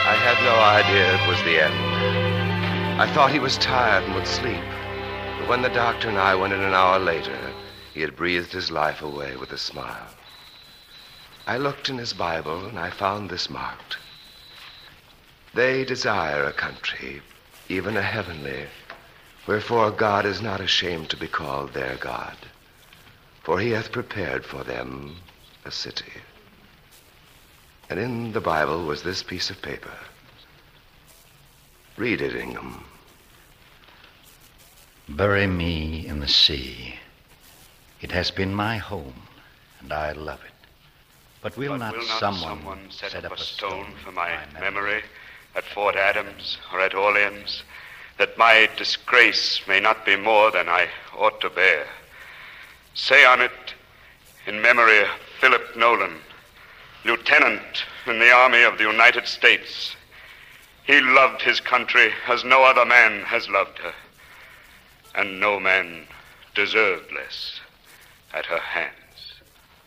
I had no idea it was the end. I thought he was tired and would sleep. But when the doctor and I went in an hour later, he had breathed his life away with a smile. I looked in his Bible and I found this marked. They desire a country, even a heavenly, wherefore God is not ashamed to be called their God, for he hath prepared for them a city. And in the Bible was this piece of paper. Read it, Ingham. Bury me in the sea. It has been my home, and I love it. But will not someone set up a stone for my memory at Fort Adams or at Orleans, that my disgrace may not be more than I ought to bear? Say on it, in memory of Philip Nolan, lieutenant in the Army of the United States. He loved his country as no other man has loved her, and no man deserved less at her hands.